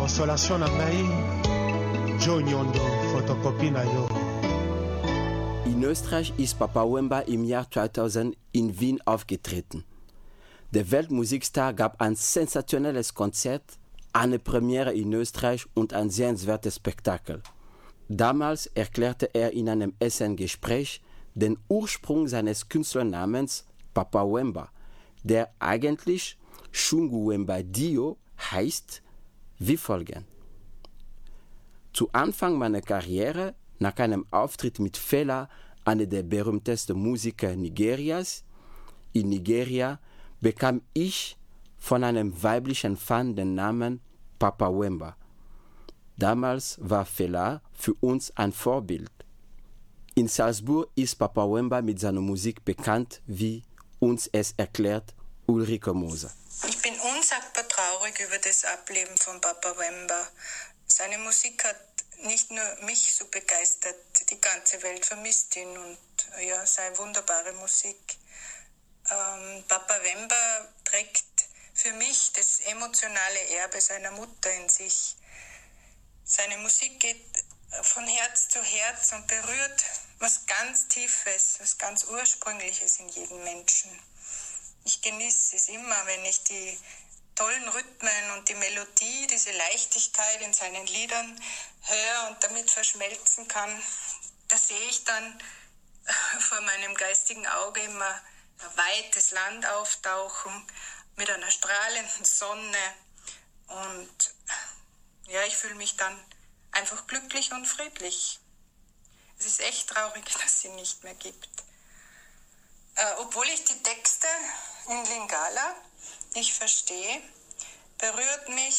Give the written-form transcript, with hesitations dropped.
Consolation na ngai, Joe Nyondo, Fotokopie na yo. In Österreich ist Papa Wemba im Jahr 2000 in Wien aufgetreten. Der Weltmusikstar gab ein sensationelles Konzert, eine Premiere in Österreich und ein sehenswertes Spektakel. Damals erklärte er in einem SN-Gespräch den Ursprung seines Künstlernamens Papa Wemba, der eigentlich Shungu Wemba Dio heißt, wie folgen. Zu Anfang meiner Karriere, nach einem Auftritt mit Fela, einer der berühmtesten Musiker Nigerias, in Nigeria bekam ich von einem weiblichen Fan den Namen Papa Wemba. Damals war Fela für uns ein Vorbild. In Salzburg ist Papa Wemba mit seiner Musik bekannt, wie uns es erklärt Ulrike Moser. Ich bin unsagbar traurig über das Ableben von Papa Wemba. Seine Musik hat nicht nur mich so begeistert, die ganze Welt vermisst ihn und ja, seine wunderbare Musik. Papa Wemba trägt für mich das emotionale Erbe seiner Mutter in sich. Seine Musik geht von Herz zu Herz und berührt was ganz Tiefes, was ganz Ursprüngliches in jedem Menschen. Ich genieße es immer, wenn ich die tollen Rhythmen und die Melodie, diese Leichtigkeit in seinen Liedern höre und damit verschmelzen kann. Da sehe ich dann vor meinem geistigen Auge immer ein weites Land auftauchen mit einer strahlenden Sonne und ja, ich fühle mich dann einfach glücklich und friedlich. Es ist echt traurig, dass es sie nicht mehr gibt. Obwohl ich die Texte in Lingala nicht verstehe, berührt mich